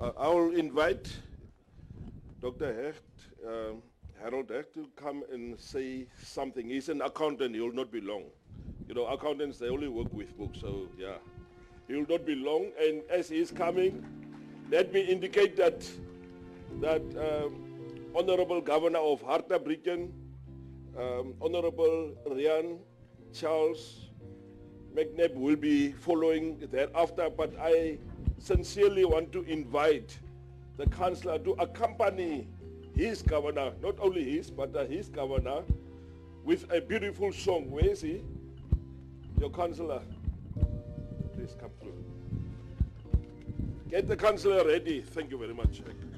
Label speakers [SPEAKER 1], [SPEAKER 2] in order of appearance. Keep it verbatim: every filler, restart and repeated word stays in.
[SPEAKER 1] Uh, I'll invite Doctor Hecht, um, Harold Hecht, to come and say something. He's an accountant. He will not be long. You know, accountants, they only work with books, so yeah. He will not be long. And as he is coming, let me indicate that that um, Honorable Governor of Hartbeespoort, um, Honorable Rian Charles McNabb will be following thereafter, but I sincerely want to invite the councillor to accompany his governor, not only his, but uh, his governor, with a beautiful song. Where is he? Your councillor. Please come through. Get the councillor ready. Thank you very much.